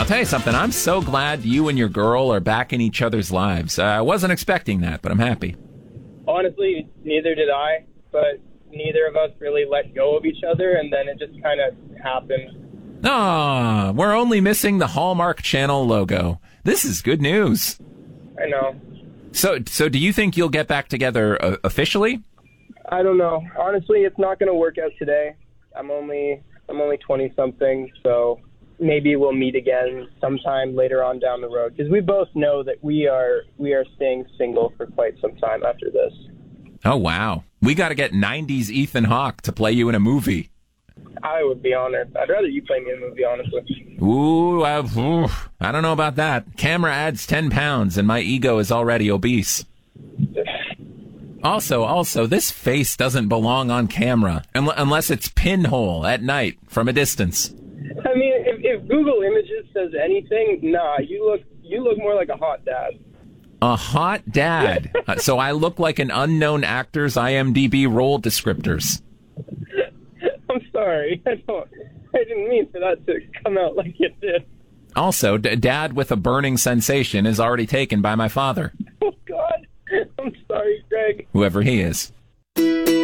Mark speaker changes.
Speaker 1: tell you something. I'm so glad you and your girl are back in each other's lives. I wasn't expecting that, but I'm happy.
Speaker 2: Honestly, neither did I, but neither of us really let go of each other, and then it just kind of happened.
Speaker 1: Ah, we're only missing the Hallmark Channel logo. This is good news.
Speaker 2: I know.
Speaker 1: So do you think you'll get back together officially?
Speaker 2: I don't know. Honestly, it's not going to work out today. I'm only 20-something, so maybe we'll meet again sometime later on down the road, because we both know that we are staying single for quite some time after this.
Speaker 1: Oh, wow. We got to get 90s Ethan Hawke to play you in a movie.
Speaker 2: I would be honored. I'd rather you play me in a movie, honestly.
Speaker 1: Ooh, I don't know about that. Camera adds 10 pounds, and my ego is already obese. Also, this face doesn't belong on camera, unless it's pinhole at night from a distance.
Speaker 2: I mean, if Google Images says anything, nah, you look more like a hot dad.
Speaker 1: A hot dad. So I look like an unknown actor's IMDb role descriptors.
Speaker 2: I'm sorry. I didn't mean for that to come out like it did.
Speaker 1: Also, dad with a burning sensation is already taken by my father.
Speaker 2: Oh, God. I'm sorry, Greg.
Speaker 1: Whoever he is.